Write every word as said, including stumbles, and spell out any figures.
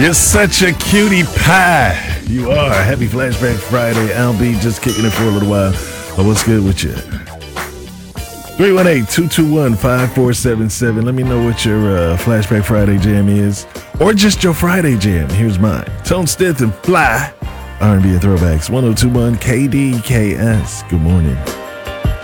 You're such a cutie pie. You are. Happy Flashback Friday. I'll be just kicking it for a little while. But what's good with you? three one eight, two two one, five four seven seven. Let me know what your uh, Flashback Friday jam is. Or just your Friday jam. Here's mine. Tone Stith and Fly. R and B and Throwbacks. ten twenty-one K D K S. Good morning.